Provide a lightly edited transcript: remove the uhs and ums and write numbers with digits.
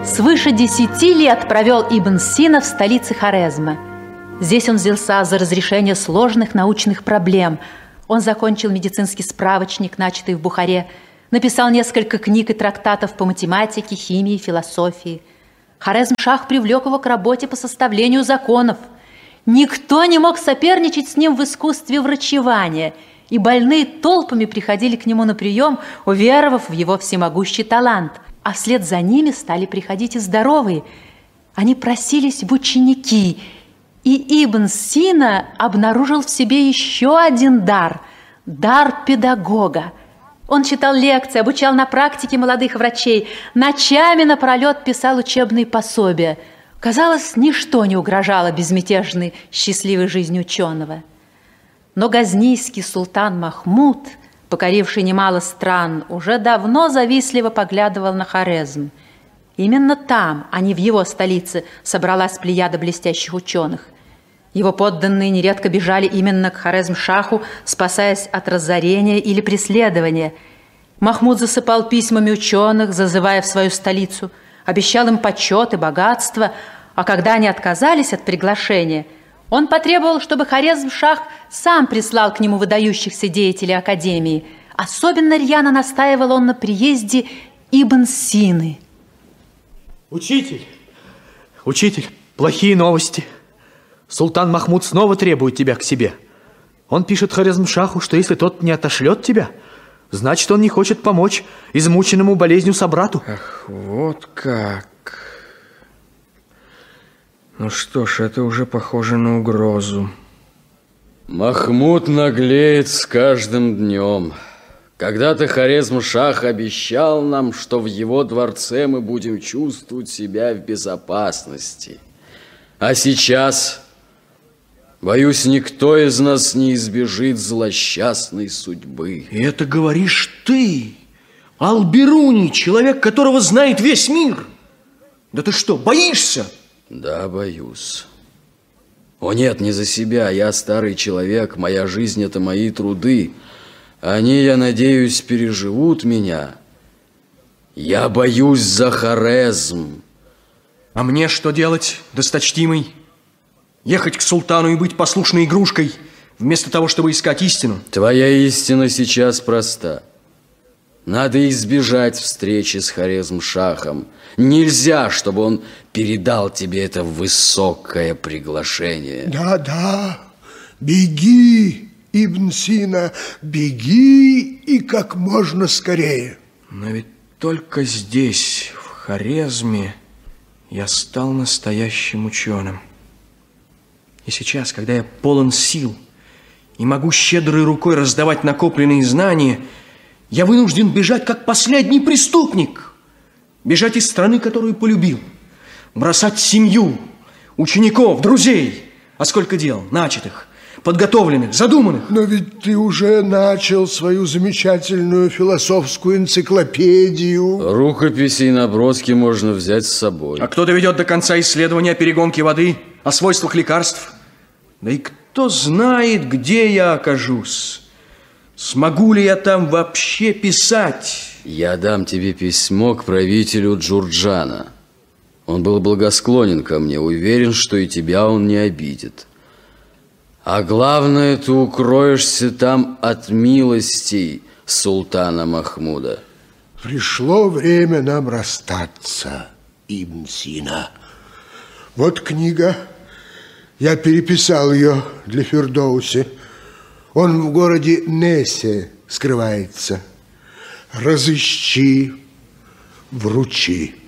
Свыше 10 лет провел Ибн Сина в столице Хорезма. Здесь он взялся за разрешение сложных научных проблем. Он закончил медицинский справочник, начатый в Бухаре, написал несколько книг и трактатов по математике, химии, философии. Хорезм-Шах привлек его к работе по составлению законов. Никто не мог соперничать с ним в искусстве врачевания, и больные толпами приходили к нему на прием, уверовав в его всемогущий талант. А вслед за ними стали приходить и здоровые. Они просились в ученики, и Ибн Сина обнаружил в себе еще один дар – дар педагога. Он читал лекции, обучал на практике молодых врачей, ночами напролет писал учебные пособия. Казалось, ничто не угрожало безмятежной, счастливой жизни ученого. Но газнийский султан Махмуд, покоривший немало стран, уже давно завистливо поглядывал на Хорезм. Именно там, а не в его столице, собралась плеяда блестящих ученых. Его подданные нередко бежали именно к Хорезм-Шаху, спасаясь от разорения или преследования. Махмуд засыпал письмами ученых, зазывая в свою столицу, обещал им почет и богатство, а когда они отказались от приглашения, он потребовал, чтобы Хорезм-Шах сам прислал к нему выдающихся деятелей академии. Особенно рьяно настаивал он на приезде Ибн Сины. Учитель, плохие новости. Султан Махмуд снова требует тебя к себе. Он пишет Хорезм-Шаху, что если тот не отошлет тебя, значит, он не хочет помочь измученному болезнью собрату. Ах, вот как. Ну что ж, это уже похоже на угрозу. Махмуд наглеет с каждым днем. Когда-то Хорезм-Шах обещал нам, что в его дворце мы будем чувствовать себя в безопасности. А сейчас, боюсь, никто из нас не избежит злосчастной судьбы. И это говоришь ты, Аль-Бируни, человек, которого знает весь мир. Да ты что, боишься? Да, боюсь. О нет, не за себя. Я старый человек, моя жизнь – это мои труды. Они, я надеюсь, переживут меня. Я боюсь за Хорезм. А мне что делать, досточтимый? Ехать к султану и быть послушной игрушкой, вместо того, чтобы искать истину? Твоя истина сейчас проста. Надо избежать встречи с Хорезм-Шахом. Нельзя, чтобы он передал тебе это высокое приглашение. Да, беги, Ибн Сина, беги и как можно скорее. Но ведь только здесь, в Хорезме, я стал настоящим ученым. И сейчас, когда я полон сил и могу щедрой рукой раздавать накопленные знания, я вынужден бежать, как последний преступник. Бежать из страны, которую полюбил. Бросать семью, учеников, друзей. А сколько дел начатых, подготовленных, задуманных. Но ведь ты уже начал свою замечательную философскую энциклопедию. Рукописи и наброски можно взять с собой. А кто доведет до конца исследования о перегонке воды, о свойствах лекарств? Да и кто знает, где я окажусь? Смогу ли я там вообще писать? Я дам тебе письмо к правителю Джурджана. Он был благосклонен ко мне, уверен, что и тебя он не обидит. А главное, ты укроешься там от милостей султана Махмуда. Пришло время нам расстаться, Ибн Сина. Вот книга. Я переписал ее для Фирдоуси. Он в городе Несе скрывается. Разыщи, вручи.